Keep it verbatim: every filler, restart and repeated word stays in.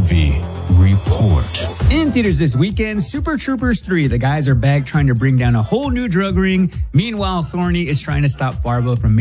Movie Report. In theaters this weekend, Super Troopers three. The guys are back trying to bring down a whole new drug ring. Meanwhile, Thorny is trying to stop Farva from